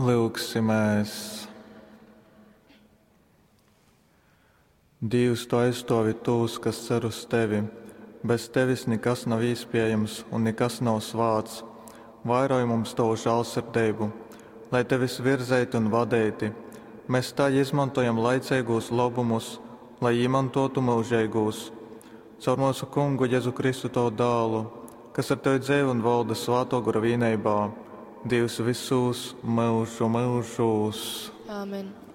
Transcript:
Lūksimies. Dievs, tu aizstāvi tos, kas cer uz tevi. Bez tevis nekas nav iespējams un nekas nav svāts. Vairoji mums tavu žēlsirdību, lai tevis virzētu un vadītu. Mēs tā izmantojam laicīgos labumus, lai izmantotu mūžīgos. Caur mūsu Kungu Jēzu Kristu tavu dēlu, kas ar tevi dzīvo un valda svētā gara vienībā, Dievs visus mūžu mūžos. Āmen.